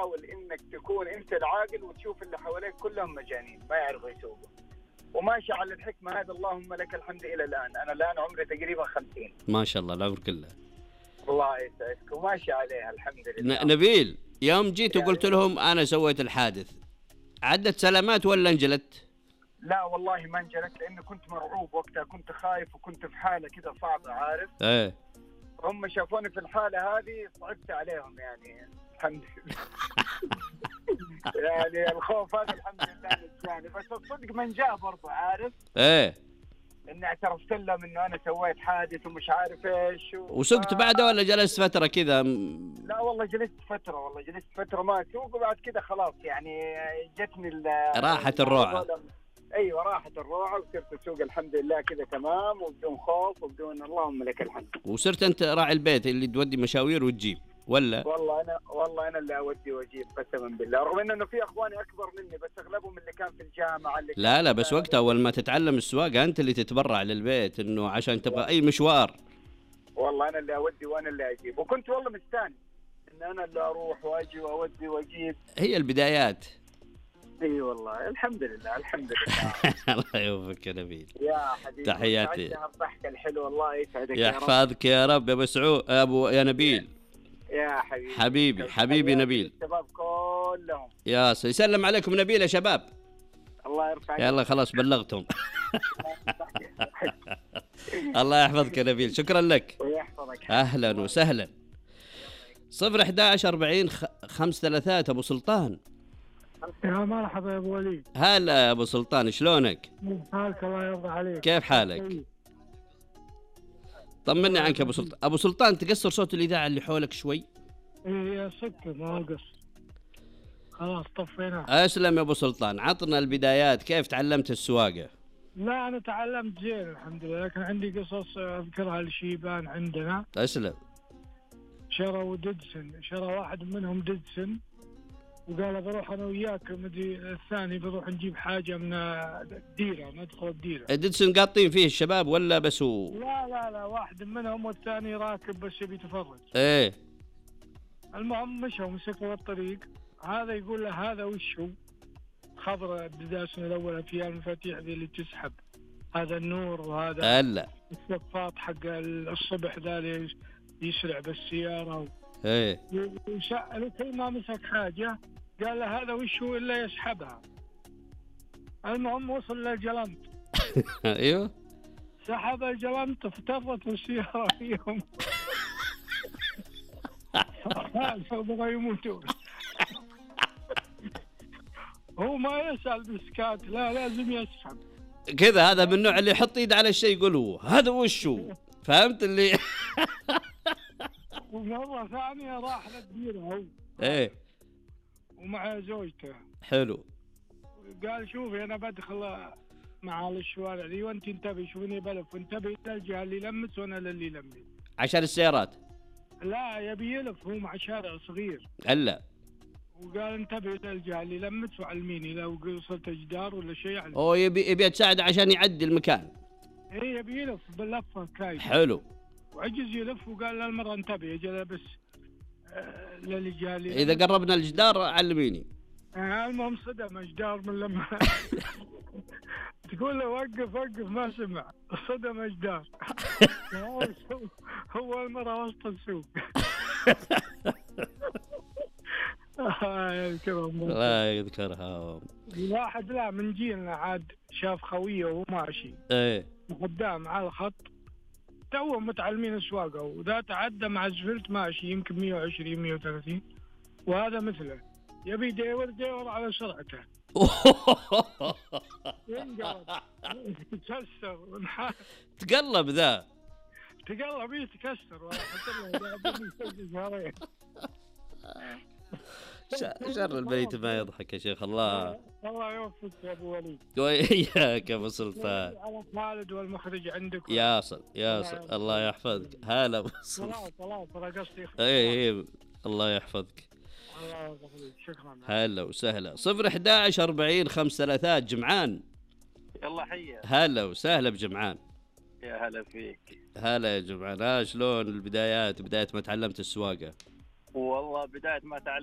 تحاول انك تكون انت العاقل وتشوف اللي حواليك كلهم مجانين ما يعرفوا يسوقوا، وماشي على الحكمه هذا اللهم لك الحمد الى الان. انا الان عمري تقريبا 50 ما شاء الله العمر كله. الله يسعدك، وماشي عليها الحمد لله. نبيل يوم جيت وقلت لهم انا سويت الحادث، عدت سلامات ولا انجلت؟ لا والله ما انجلت، لانه كنت مرعوب وقتها، كنت خايف وكنت في حاله كذا صعبه عارف. ايه هم شافوني في الحاله هذه صعبت عليهم يعني الحمد لله. يعني الخوف هذا الحمد لله نجاني، بس الصدق من جاء برضه عارف. ايه اني اعترفت لهم انه انا سويت حادث ومش عارف ايش وسقت بعده ولا جلست فتره كذا؟ لا والله جلست فتره ما اسوق، وبعد كذا خلاص يعني جتني راحت الروعه. ايوه راحت الروعه، وصرت اسوق الحمد لله كذا تمام وبدون خوف وبدون اللهم لك الحمد. وصرت انت راعي البيت اللي تودي مشاوير وتجيب ولا؟ والله انا اللي اودي واجيب قسما بالله، رغم انه في اخواني اكبر مني بس اغلبهم اللي كان في الجامعه اللي لا بس وقتها اول ما تتعلم السواقه انت اللي تتبرع للبيت انه عشان تبغى اي مشوار. والله انا اللي اودي وانا اللي اجيب، وكنت والله مستانس ان انا اللي اروح واجي واودي واجيب. هي البدايات. اي والله الحمد لله الحمد لله. الله يوفقك يا نبيل. يا حبيبي تحياتي. الضحكه الحلوه الله يسعدك يحفظك يا رب يا ابو سعود يا نبيل. يا حبيبي نبيل. الشباب كلهم يا يسلم عليكم نبيل يا شباب. الله يرفعك. يلا خلاص بلغتهم. الله يحفظك يا نبيل، شكرا لك. ويحفظك. اهلا وسهلا. 011 40 533 ابو سلطان. يا مرحبا يا ابو وليد. هلا يا ابو سلطان، شلونك؟ حالك الله يرضى عليك. كيف حالك؟ طمني عنك يا ابو سلطان. ابو سلطان تقصر صوت الاذاعه اللي حولك شوي. ايه سكر ما قص، خلاص طفيناه. اسلم يا ابو سلطان، عطنا البدايات، كيف تعلمت السواقه؟ لا انا تعلمت زين الحمد لله، لكن عندي قصص اذكرها لشيبان عندنا. اسلم. شروا واحد منهم ديدسن، وقال بروح انا وياك مدري الثاني بروح نجيب حاجه من الديره، ندخل الديره. ديدسن قاطين فيه الشباب ولا بس هو؟ لا واحد منهم والثاني راكب بس يبي يتفرج. ايه المهم مشوا مسكوا الطريق، هذا يقول له هذا وش هو؟ خبر بداية الأولى فيها المفاتيح ذي اللي تسحب، هذا النور وهذا هلا الصفات حق الصبح ذا اللي يسرع بالسيارة ايه. وسأله كل ما مسك حاجة قال له هذا وش هو إلا يسحبها. المهم وصل للجلنط. ايوه سحب الجلنط افترت السيارة فيهم. بغى يموتون. هو ما يسأل بسكات، لا لازم يسحب كذا. هذا من النوع اللي يحط ايده على الشيء يقول هو هذا وش هو، فهمت اللي. ومرة ثانية راح للديرة هو ايه ومع زوجته. حلو. قال شوفي انا بدخل مع الشوارع ذي وانت انتبهي، شوفني بلف وانتبهي للجهة اللي لمس وانا للي لمس عشان السيارات. لا يبي يلف هو مع شارع صغير. هلا وقال انتبه للجهة اللي لمت وعلميني لو وصلت جدار ولا شيء علميني. هو يبي تساعده عشان يعدي المكان. ايه يبي يلف باللفة كايد. حلو. وعجز يلف وقال للمرة انتبه يجي بس للجهة اللي إذا قربنا الجدار علميني. المهم صدم جدار من لما تقول له وقف ما سمع، صدم جدار. هو المرة وسط السوق. الله يذكرها. واحد لا من جيلنا عاد شاف خويه وهو ماشي ايه قدام على الخط تو متعلمين السواقه، وذا تعدى مع الزفلت ماشي يمكن 120 130 وهذا مثله يبي ديور على سرعته. ينقلب يتكسر تقلب ذا يتكسر شر البيت ما يضحك يا شيخ. الله يوفقك يا ابو وليد. وياك يا ابو سلطان. على خالد والمخرج عندك ياصل الله يحفظك. هلا ابو سلطان. ترى قصدي. ايه الله يحفظك. الله يحفظك. شكرا. هلا وسهلا. 011 40 533 جمعان. يلا حيه. هلا وسهلا بجمعان. يا هلا فيك. هلا يا جمعان. شلون البدايات، بداية ما تعلمت السواقة؟ والله بداية ما تعلمت